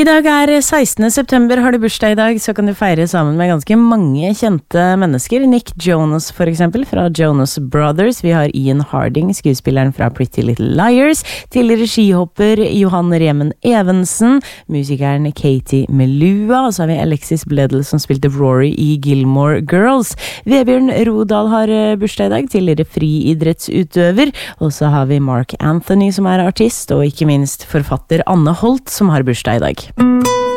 I dag 16. september, har du bursdag I dag, så kan du feire sammen med ganske mange kjente mennesker. Nick Jonas for eksempel, fra Jonas Brothers. Vi har Ian Harding, skuespilleren fra Pretty Little Liars. Tidligere skihopper Johan Remen Evensen. Musikeren Katie Melua. Og så har vi Alexis Bledel som spilte Rory I Gilmore Girls. Vebjørn Rodal har bursdag I dag, tidligere friidrettsutøver. Og så har vi Mark Anthony som artist, og ikke minst forfatter Anne Holt som har bursdag I dag.